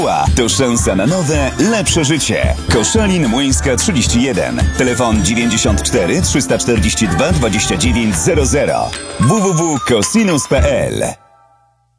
To szansa na nowe, lepsze życie. Koszalin Młyńska 31. Telefon 94 342 2900. www.cosinus.pl